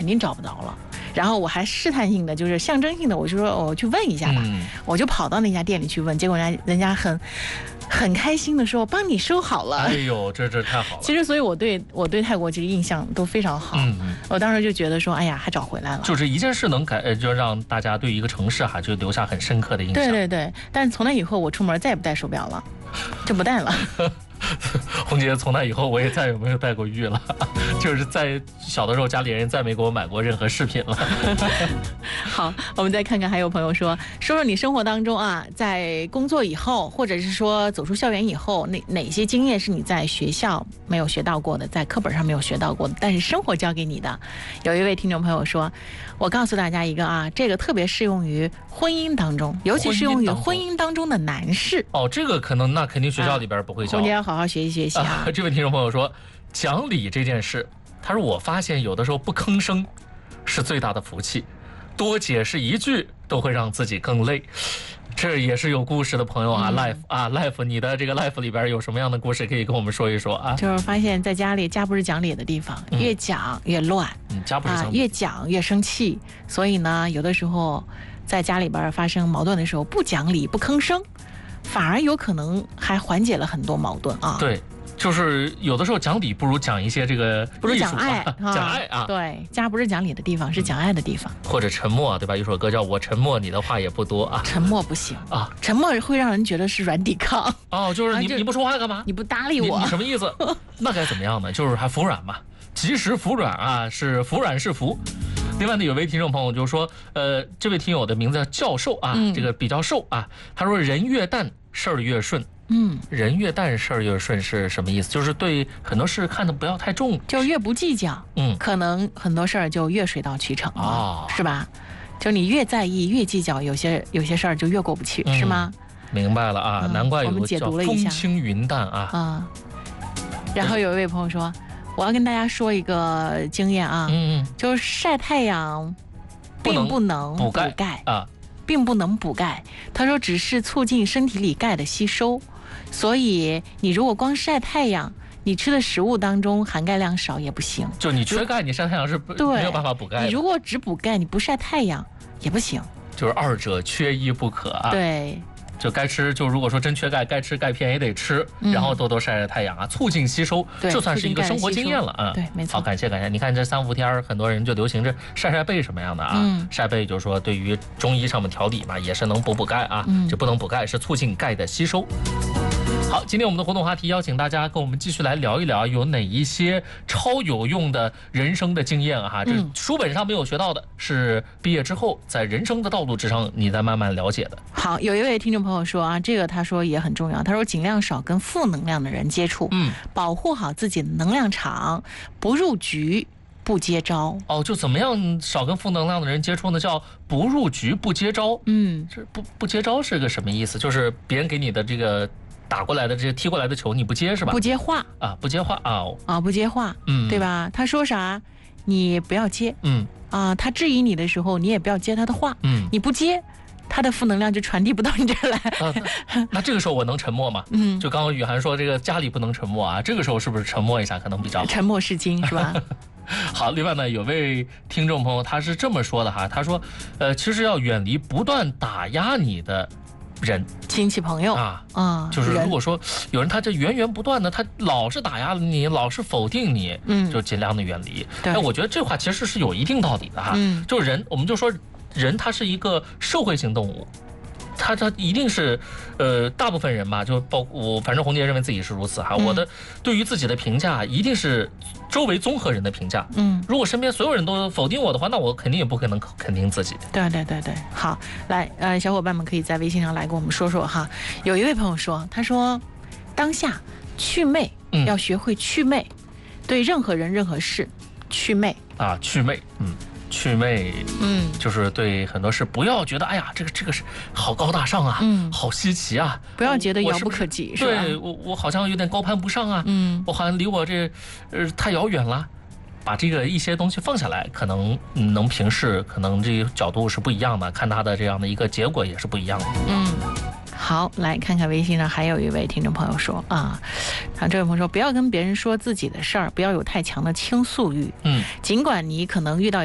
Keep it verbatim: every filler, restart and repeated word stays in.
肯定找不到了。然后我还试探性的，就是象征性的，我就说我去问一下吧， 嗯、 我就跑到那家店里去问，结果人家人家很很开心的说，我帮你收好了。 哎呦，这这太好了。 其实，所以我对我对泰国其实印象都非常好。 嗯嗯， 我当时就觉得说，哎呀，还找回来了。 就是一件事能改，就让大家对一个城市哈、啊、就留下很深刻的印象。 对对对，但是从那以后我出门再也不戴手表了，就不戴了。 红姐，从那以后我也再也没有戴过玉了，就是在小的时候家里人再没给我买过任何饰品了。 好，我们再看看还有朋友说，说说你生活当中啊，在工作以后，或者是说走出校园以后，哪哪些经验是你在学校没有学到过的，在课本上没有学到过的，但是生活教给你的。有一位听众朋友说，我告诉大家一个啊，这个特别适用于婚姻当中，尤其适用于婚姻当中的男士。 哦，这个可能那肯定学校里边不会教。 红姐要好好学习学习啊。 啊这位听众朋友说，讲理这件事，他说我发现有的时候不吭声是最大的福气，多解释一句都会让自己更累。这也是有故事的朋友啊、嗯、，life 啊 ，life， 你的这个 life 里边有什么样的故事可以跟我们说一说啊？ 就是发现在家里，家不是讲理的地方，嗯、越讲越乱， 嗯，家不是讲理、 啊，越讲越生气，所以呢，有的时候在家里边发生矛盾的时候，不讲理不吭声，反而有可能还缓解了很多矛盾啊。 对。就是有的时候讲理不如讲一些这个不如讲爱、 啊、讲爱啊。 对，家不是讲理的地方，是讲爱的地方。 或者沉默，对吧？有首歌叫我沉默，你的话也不多啊。 沉默不行啊， 沉默会让人觉得是软抵抗。 哦，就是你、啊、你不说话干嘛？ 你不搭理我， 你, 你什么意思？那该怎么样呢？就是还服软嘛，及时服软啊，是服软是服。另外呢，有位听众朋友就说，呃，这位听友的名字叫教授啊，嗯、这个比较瘦啊，他说人越淡事儿越顺。 嗯， 人越淡事儿越顺是什么意思？就是对很多事看得不要太重， 就越不计较， 嗯， 可能很多事儿就越水到渠成了、 哦， 是吧？就你越在意越计较，有些有些事儿就越过不去、嗯，是吗？ 明白了啊，嗯、难怪有个叫风轻云淡啊。 啊、嗯，然后有一位朋友说，我要跟大家说一个经验啊， 嗯嗯， 就是晒太阳并不能补钙, 补钙啊。 并不能补钙，他说只是促进身体里钙的吸收，所以你如果光晒太阳，你吃的食物当中含钙量少也不行。 就你缺钙，你晒太阳是没有办法补钙的。 你如果只补钙，你不晒太阳也不行。 就是二者缺一不可啊。 对。 就该吃，就如果说真缺钙，该吃钙片也得吃， 嗯、 然后多多晒晒太阳啊，促进吸收，这算是一个生活经验了啊。 对，没错。 好，感谢感谢。你看这三伏天，很多人就流行这晒晒背什么样的啊？ 嗯、 晒背就是说对于中医上面调理嘛，也是能补补钙啊。 嗯、 这不能补钙，是促进钙的吸收。好，今天我们的活动话题邀请大家跟我们继续来聊一聊，有哪一些超有用的人生的经验啊？这书本上没有学到的，是毕业之后在人生的道路之上你再慢慢了解的。 好，有一位听众朋友说啊，这个他说也很重要，他说尽量少跟负能量的人接触， 嗯， 保护好自己的能量场，不入局不接招。 哦，就怎么样少跟负能量的人接触呢？叫不入局不接招。 嗯， 这不不接招是个什么意思？就是别人给你的这个打过来的这个踢过来的球你不接是吧？ 不接话啊，不接话啊、哦、 啊，不接话， 嗯， 对吧？他说啥你不要接， 嗯啊，他质疑你的时候你也不要接他的话， 嗯， 你不接。他的负能量就传递不到你这儿来、 啊那。那这个时候我能沉默吗？ 嗯， 就刚刚雨涵说这个家里不能沉默啊，这个时候是不是沉默一下可能比较好？ 沉默是金是吧？ 好，另外呢，有位听众朋友他是这么说的哈，他说，呃，其实要远离不断打压你的人， 亲戚朋友啊啊、嗯， 就是如果说有人他这源源不断的，他老是打压你，老是否定你， 嗯， 就尽量的远离。 哎， 我觉得这话其实是有一定道理的哈。 嗯， 就人，我们就说。人他是一个社会性动物，他他一定是，呃，大部分人嘛，就包括我，反正红姐认为自己是如此哈。嗯、我的对于自己的评价一定是周围综合人的评价。 嗯， 如果身边所有人都否定我的话，那我肯定也不可能肯定自己。 对对对对，好，来，呃，小伙伴们可以在微信上来跟我们说说哈。有一位朋友说，他说，当下祛魅， 嗯、 要学会祛魅，对任何人任何事祛魅啊，祛魅，嗯。祛魅， 嗯， 就是对很多事不要觉得，哎呀，这个这个是好高大上啊， 嗯， 好稀奇啊， 不要觉得遥不可及， 是吧？对我我好像有点高攀不上啊， 嗯， 我好像离我这呃太遥远了。把这个一些东西放下来，可能能平视，可能这个角度是不一样的，看它的这样的一个结果也是不一样的。 嗯。好，来看看微信上还有一位听众朋友说啊，他这位朋友说，不要跟别人说自己的事儿，不要有太强的倾诉欲。 嗯， 尽管你可能遇到